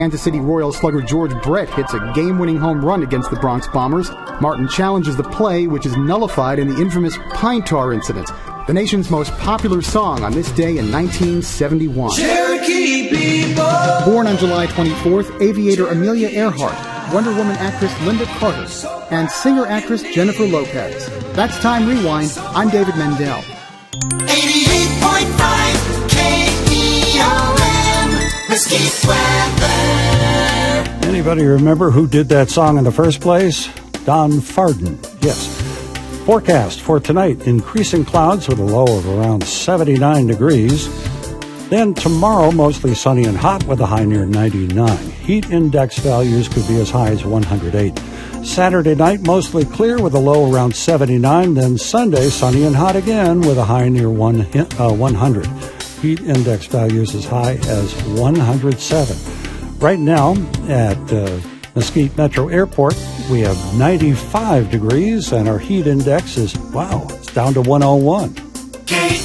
Kansas City Royals slugger George Brett hits a game-winning home run against the Bronx Bombers. Martin challenges the play, which is nullified in the infamous pine tar incident, the nation's most popular song on this day in 1971. Cherokee people. Born on July 24th, aviator Amelia Earhart, Wonder Woman actress Linda Carter, and singer-actress Jennifer Lopez. That's Time Rewind. I'm David Mendel. 88.5 KEOM, Mesquite weather. Anybody remember who did that song in the first place? Don Fardon. Yes. Forecast for tonight, increasing clouds with a low of around 79 degrees. Then tomorrow, mostly sunny and hot with a high near 99. Heat index values could be as high as 108. Saturday night, mostly clear with a low around 79. Then Sunday, sunny and hot again with a high near 100. Heat index values as high as 107. Right now at Mesquite Metro Airport, we have 95 degrees, and our heat index is, it's down to 101.